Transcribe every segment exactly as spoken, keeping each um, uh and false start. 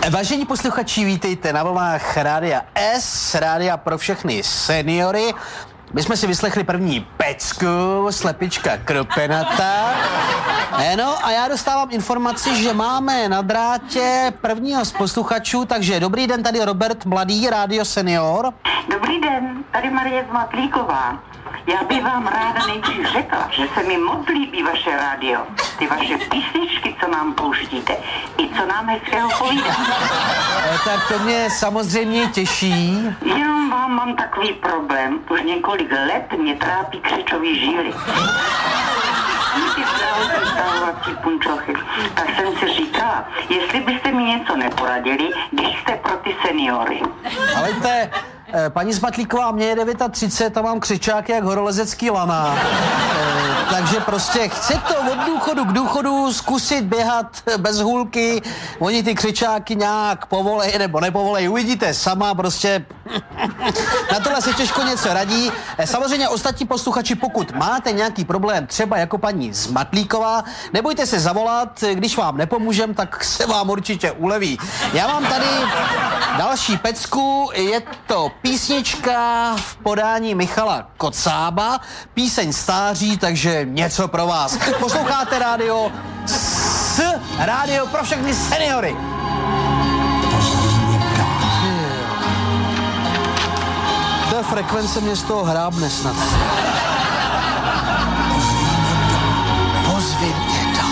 Vážení posluchači, vítejte na vlnách Rádia S, Rádia pro všechny seniory. My jsme si vyslechli první pecku, slepička Kropenata. No a já dostávám informaci, že máme na drátě prvního z posluchačů, takže dobrý den, tady Robert Mladý, Rádio Senior. Dobrý den, tady Marie Zmatlíková. Já bych vám ráda nejdřív řekla, že se mi moc líbí vaše rádio. Ty vaše písničky, co nám pouštíte, i co nám hezkého povídá. E, tak to mě samozřejmě těší. Jenom vám mám takový problém. Už několik let mě trápí křečový žíly. Ty zdravotní stavovací punčochy. Tak jsem si říkala, jestli byste mi něco neporadili, když jste pro ty seniory. Alejte, paní Zmatlíková, mě je třicet devět a mám křičáky jak horolezecký lana. E, takže prostě chce to od důchodu k důchodu zkusit běhat bez hůlky. Oni ty křičáky nějak povolej nebo nepovolej. Uvidíte sama, prostě na tohle se těžko něco radí. E, samozřejmě ostatní posluchači, pokud máte nějaký problém, třeba jako paní Zmatlíková, nebojte se zavolat, když vám nepomůžem, tak se vám určitě uleví. Já mám tady další pecku, je to písnička v podání Michala Kocába, píseň stáří, takže něco pro vás. Posloucháte rádio S, rádio pro všechny seniory. To je frekvence, mě z toho hrábne snad. Pozvi mě dál.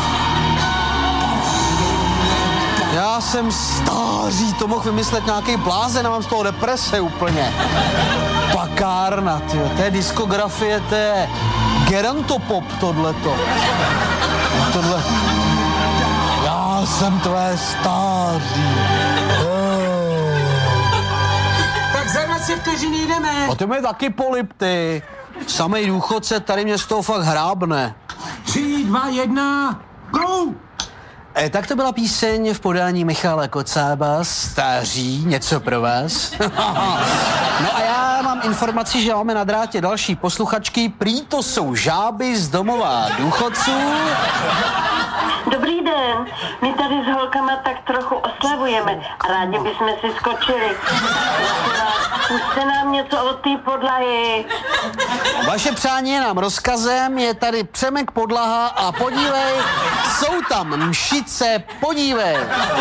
Já jsem stáří, to mohl vymyslet nějaký blázen a mám z toho deprese úplně. Pakárna, tyjo, to je diskografie, to je gerontopop tohleto. Tohle. Já jsem tvé stáří. Oh. Tak za dvacet vteřin jdeme. A ty mi taky polip, ty. Samej důchodce, tady mě z toho fakt hrábne. Tři, dva, jedna, go! E, tak to byla píseň v podání Michala Kocába, Stáří, něco pro vás. No a já mám informaci, že máme na drátě další posluchačky, prý to jsou žáby z domova důchodců. Dobrý den, my tady s holkama tak trochu oslavujeme a rádi bychom si skočili. Puste nám něco od té podlahy. Vaše přání je nám rozkazem, je tady Přemek Podlaha a podívej, jsou tam mšice, podívej.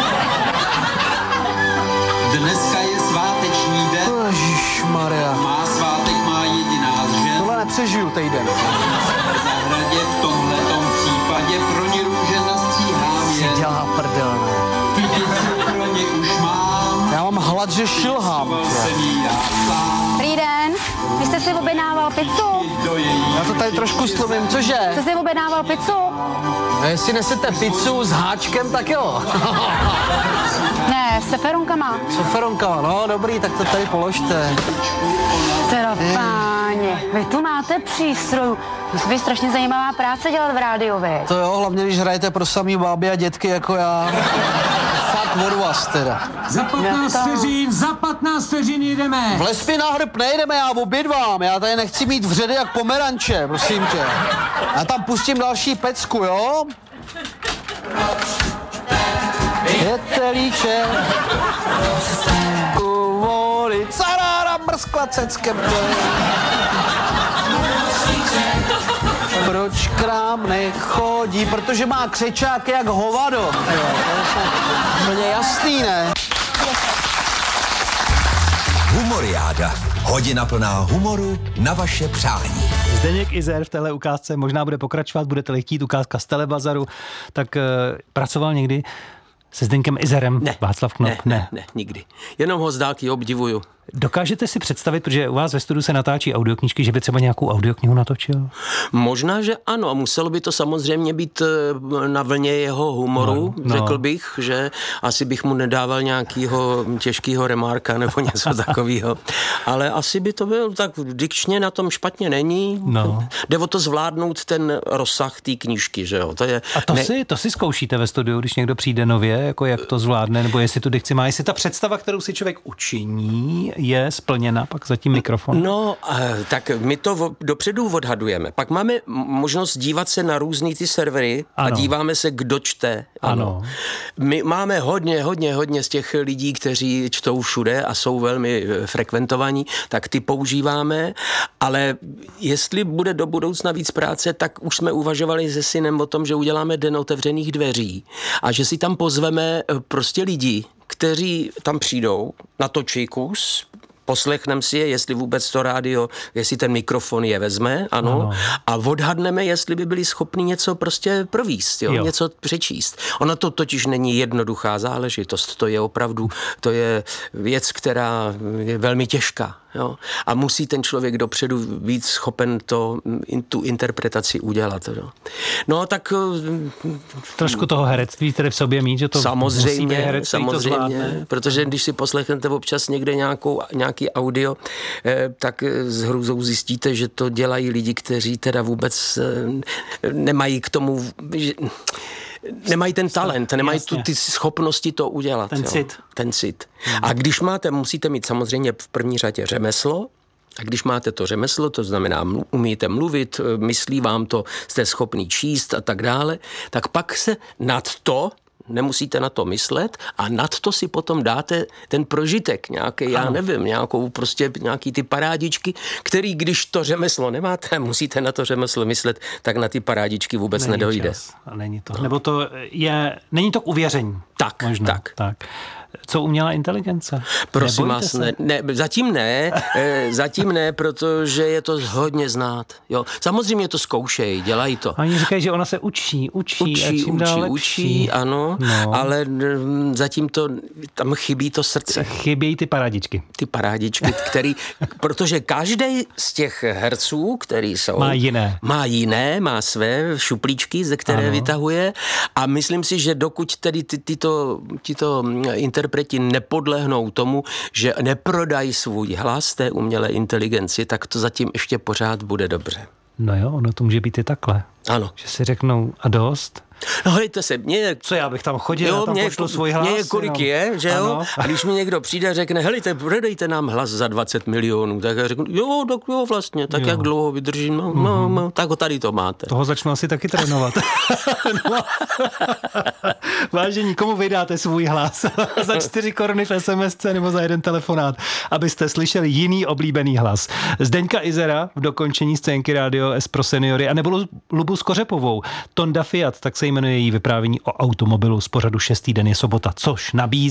Dneska je sváteční den. Ježišmarja. Má svátek, má jediná žen. Tohle nepřežiju týden. V zahradě v tomhletom případě pro ně růže zastříhám Si jen. dělá prdel, ne? Tu děti pro ně už mám. Já mám hlad, že šilhám. Schoval jsem jí já sám. Dobrý den, vy jste si objednával pizzu? Do její Já to tady trošku slovím, cože? Jste si objednával pizzu? No, jestli nesete pizzu s háčkem, tak jo. Ne, s seferonkama. Soferonka, no dobrý, tak to tady položte. Teda páně, vy tu máte přístroj. Musí být strašně zajímavá práce dělat v rádiu, vy. To jo, hlavně když hrajete pro samý báby a dětky jako já. Fakt od vás teda. Za patnáct vteřin, za patnáct vteřin jdeme. Vles mi na hrb nejdeme, já obědvám. Já tady nechci mít vředy jak pomeranče, prosím tě. Já tam pustím další pecku, jo? Je telíče. U vody, carára, mrskla ceckem. Proč krám nechodí? Protože má křečáky jak hovado. To je jasný, ne? Humoriáda. Hodina plná humoru na vaše přání. Zdeněk Izer v téhle ukázce možná bude pokračovat, budete-li chtít, ukázka z Telebazaru, tak uh, pracoval někdy se Zdeňkem Izerem, Ne, Václav Knop? Ne, ne, ne, nikdy. Jenom ho z dálky obdivuju. Dokážete si představit, protože u vás ve studiu se natáčí audioknížky, že by třeba nějakou audioknihu natočil? Možná, že ano, a muselo by to samozřejmě být na vlně jeho humoru, no, no. řekl bych, že asi bych mu nedával nějakýho těžkýho remarka nebo něco takového. Ale asi by to byl, tak dikčně na tom špatně není. No. Jde o to zvládnout ten rozsah té knížky, že jo. To je, A to, ne... si, to si zkoušíte ve studiu, když někdo přijde nově, jako jak to zvládne, nebo jestli tu dikci má, jestli ta představa, kterou si člověk učiní, přání je splněna pak za tím mikrofon? No, tak my to dopředu odhadujeme. Pak máme možnost dívat se na různý ty servery a ano. díváme se, kdo čte. Ano. Ano. My máme hodně, hodně, hodně z těch lidí, kteří čtou všude a jsou velmi frekventovaní, tak ty používáme, ale jestli bude do budoucna víc práce, tak už jsme uvažovali se synem o tom, že uděláme den otevřených dveří a že si tam pozveme prostě lidi, kteří tam přijdou, natočí kus, poslechneme si je, jestli vůbec to rádio, jestli ten mikrofon je vezme, ano, ano. A odhadneme, jestli by byli schopni něco prostě províst, jo? Jo. Něco přečíst. Ono to totiž není jednoduchá záležitost, to je opravdu, to je věc, která je velmi těžká. Jo? A musí ten člověk dopředu být schopen to, tu interpretaci udělat. Jo? No tak... Trošku toho herectví tedy v sobě mít, že to samozřejmě, musí herectví, samozřejmě, to zvládne. Protože když si poslechnete občas někde nějakou, nějaký audio, tak s hrůzou zjistíte, že to dělají lidi, kteří teda vůbec nemají k tomu... Nemají ten talent, nemají tu, ty schopnosti to udělat. Ten jo. cit. Ten cit. Hmm. A když máte, musíte mít samozřejmě v první řadě řemeslo, a když máte to řemeslo, to znamená, umíte mluvit, myslí vám to, jste schopný číst a tak dále, tak pak se nad to, nemusíte na to myslet a nad to si potom dáte ten prožitek nějaký, já nevím, nějakou prostě nějaký ty parádičky, který, když to řemeslo nemáte, musíte na to řemeslo myslet, tak na ty parádičky vůbec není nedojde. Čas. A není to. No. Nebo to je, není to k uvěření. Tak, možná. tak. tak. Co umělá inteligence? Prosím vás, ne, ne, zatím ne, e, zatím ne, protože je to hodně znát. Jo. Samozřejmě to zkoušejí, dělají to. A oni říkají, že ona se učí, učí, učí, a čím učí, dál učí, ano, no. Ale m, zatím to, tam chybí to srdce. Chybějí ty parádičky. Ty parádičky, který, protože každý z těch herců, který jsou... Má jiné. Má jiné, má své šuplíčky, ze které ano. vytahuje a myslím si, že dokud tedy ty, tyto, tyto interpreti nepodlehnou tomu, že neprodají svůj hlas té umělé inteligenci, tak to zatím ještě pořád bude dobře. No jo, ono to může být i takhle. Ano. Že si řeknou a dost. No hejte se, mě... Co já bych tam chodil, jo, já tam mě, pošlu svůj hlas. Mě je kolik jenom. je, že jo? Ano. A když mi někdo přijde a řekne, helejte, prodejte nám hlas za dvacet milionů, tak já řeknu, jo, tak jo, vlastně, tak jo. Jak dlouho vydržím, no, mm-hmm. no, no, tak ho tady to máte. Toho začnu asi taky trénovat. No. Vážení, komu vydáte svůj hlas? Za čtyři koruny v SMSce nebo za jeden telefonát, abyste slyšeli jiný oblíbený hlas. Zdeňka Izera v dokončení scénky Rádio S pro seniory a nebo Lubu Skořepovou. Tonda Fiat, tak se jmenuje její vyprávění o automobilu z pořadu Šestý den je sobota, což nabízí